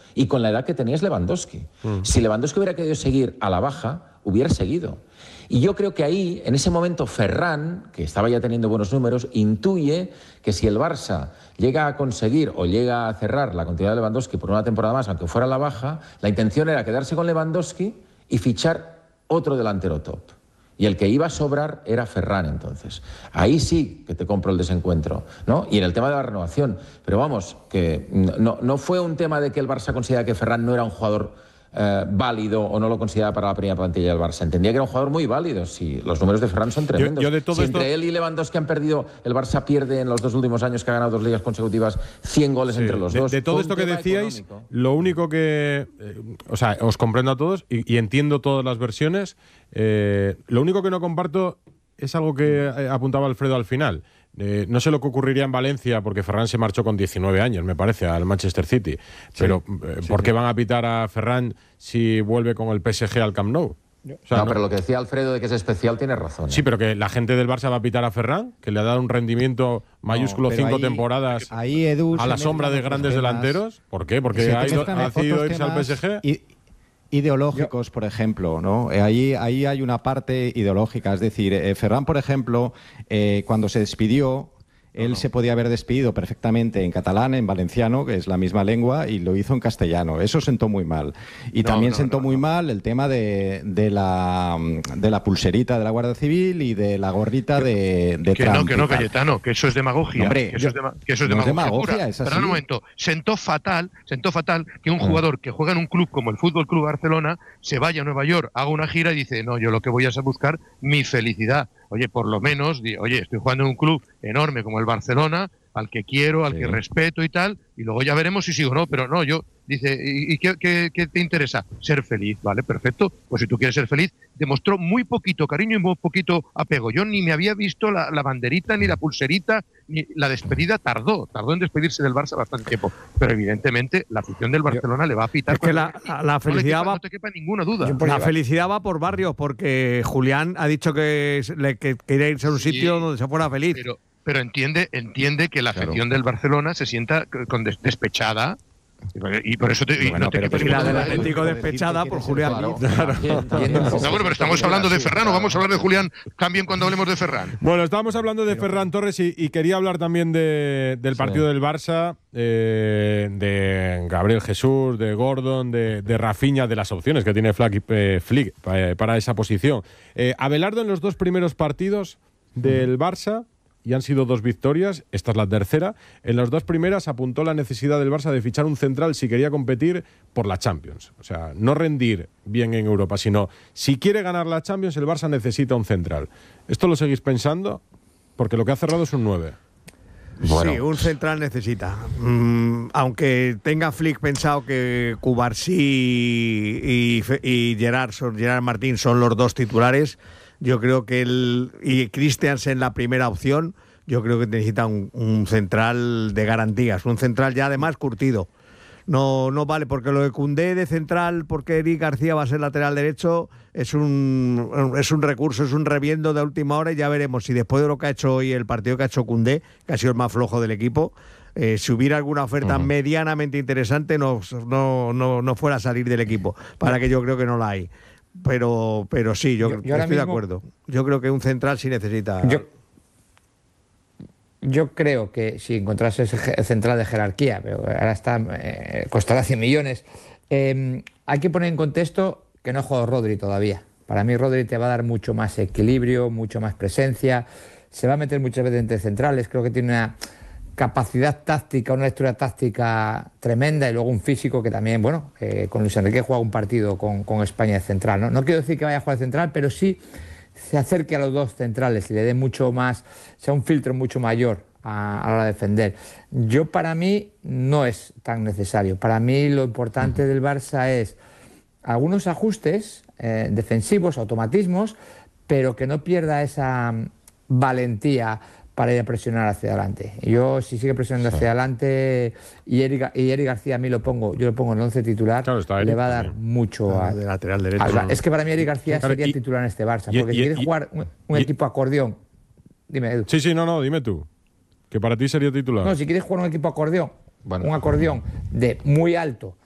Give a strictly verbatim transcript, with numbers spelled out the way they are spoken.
Y con la edad que tenía es Lewandowski. Mm. Si Lewandowski hubiera querido seguir a la baja, hubiera seguido. Y yo creo que ahí, en ese momento, Ferran, que estaba ya teniendo buenos números, intuye que si el Barça llega a conseguir o llega a cerrar la continuidad de Lewandowski por una temporada más, aunque fuera a la baja, la intención era quedarse con Lewandowski y fichar otro delantero top. Y el que iba a sobrar era Ferran, entonces. Ahí sí que te compro el desencuentro, ¿no? Y en el tema de la renovación. Pero vamos, que no, no fue un tema de que el Barça considerara que Ferran no era un jugador Eh, válido o no lo consideraba para la primera plantilla del Barça. Entendía que era un jugador muy válido. Sí, los números de Ferran son tremendos. Yo, yo de todo si esto... entre él y Lewandowski han perdido, el Barça pierde en los dos últimos años que ha ganado dos ligas consecutivas cien goles sí, entre los de, dos. De todo esto que decíais, económico. Lo único que... Eh, o sea, os comprendo a todos y, y entiendo todas las versiones. Eh, lo único que no comparto es algo que apuntaba Alfredo al final. Eh, no sé lo que ocurriría en Valencia, porque Ferran se marchó con diecinueve años, me parece, al Manchester City. Sí, pero, eh, sí, ¿por qué sí. van a pitar a Ferran si vuelve con el P S G al Camp Nou? O sea, no, no, pero lo que decía Alfredo de que es especial tiene razón. ¿eh? Sí, pero que la gente del Barça va a pitar a Ferran, que le ha dado un rendimiento mayúsculo no, cinco ahí, temporadas ahí, Edu, a la sombra de grandes temas. delanteros. ¿Por qué? Porque ha, ido, ha decidido irse al P S G. Y, ideológicos, Yo. por ejemplo, ¿no? Eh, ahí, ahí hay una parte ideológica. Es decir, eh, Ferran, por ejemplo, eh, cuando se despidió, él no. se podía haber despedido perfectamente en catalán, en valenciano, que es la misma lengua, y lo hizo en castellano. Eso sentó muy mal. Y no, también no, sentó no, muy no. mal el tema de, de, la, de la pulserita de la Guardia Civil y de la gorrita que, de, de que Trump. No, que no, Cayetano, que eso es demagogia. Hombre, que eso, yo, es, de, que eso es no demagogia, es demagogia pura. es así. Pero un momento, sentó fatal, sentó fatal que un jugador que juega en un club como el Fútbol Club Barcelona se vaya a Nueva York, haga una gira y dice, no, yo lo que voy es a buscar mi felicidad. Oye, por lo menos, oye, estoy jugando en un club enorme como el Barcelona, al que quiero, al sí. que respeto y tal, y luego ya veremos si sigo o no, pero no, yo, dice, ¿y, y qué, qué, qué te interesa? Ser feliz, ¿vale? Perfecto, pues si tú quieres ser feliz, demostró muy poquito cariño y muy poquito apego. Yo ni me había visto la, la banderita, ni la pulserita, ni la despedida tardó, tardó en despedirse del Barça bastante tiempo, pero evidentemente la afición del Barcelona yo, le va a pitar. Es que la, la, la felicidad no quepa, va... No te quepa ninguna duda. La llevar. felicidad va por barrios, porque Julián ha dicho que, que quería irse a un sí, sitio donde se fuera feliz. Pero, Pero entiende, entiende que la afición claro. del Barcelona se sienta con des despechada y por eso te, y bueno, no te pero la del Atlético despechada por Julián. Claro. Claro. No, bueno, pero estamos hablando de Ferran o vamos a hablar de Julián también cuando hablemos de Ferran. Bueno, estábamos hablando de Ferran Torres y, y quería hablar también de, del partido sí. del Barça, eh, de Gabriel Jesús, de Gordon, de, de Rafinha, de las opciones que tiene Flick, eh, Flick eh, para esa posición. Eh, Abelardo en los dos primeros partidos del Barça, y han sido dos victorias, esta es la tercera. En las dos primeras apuntó la necesidad del Barça de fichar un central si quería competir por la Champions. O sea, no rendir bien en Europa, sino si quiere ganar la Champions, el Barça necesita un central. ¿Esto lo seguís pensando? Porque lo que ha cerrado es un nueve. Bueno. Sí, un central necesita. Mm, aunque tenga Flick pensado que Cubarsí y, y Gerard, Gerard Martín son los dos titulares, yo creo que él y Christensen la primera opción, yo creo que necesita un, un central de garantías, un central ya además curtido. No, no vale, porque lo de Koundé de central, porque Eric García va a ser lateral derecho, es un, es un recurso, es un reviendo de última hora y ya veremos si después de lo que ha hecho hoy el partido que ha hecho Koundé, que ha sido el más flojo del equipo, eh, si hubiera alguna oferta uh-huh. medianamente interesante no, no, no, no fuera a salir del equipo, para que yo creo que no la hay. Pero, pero sí, yo, yo, yo estoy mismo, de acuerdo. Yo creo que un central sí necesita. Yo, yo creo que si encontrase ese central de jerarquía, pero ahora está eh, costará cien millones. Eh, hay que poner en contexto que no ha jugado Rodri todavía. Para mí, Rodri te va a dar mucho más equilibrio, mucho más presencia. Se va a meter muchas veces entre centrales. Creo que tiene una capacidad táctica, una lectura táctica tremenda y luego un físico que también, bueno, eh, con Luis Enrique juega un partido con, con España de central, ¿no? No quiero decir que vaya a jugar de central, pero sí se acerque a los dos centrales y le dé mucho más, sea un filtro mucho mayor a, a la hora de defender. Yo, para mí, no es tan necesario. Para mí lo importante del Barça es algunos ajustes eh, defensivos, automatismos, pero que no pierda esa valentía para ir a presionar hacia adelante. Yo, si sigue presionando sí. hacia adelante y Eric, y Eric García a mí lo pongo, yo lo pongo en el once titular, claro, está le va a dar también. mucho ah, a, de lateral derecho. A, es que para mí Eric García claro, sería y, titular en este Barça, porque y, si quieres y, jugar un, un y, equipo acordeón, dime Edu. Sí, sí, no, no, dime tú, que para ti sería titular. No, si quieres jugar un equipo acordeón, bueno. un acordeón de muy alto,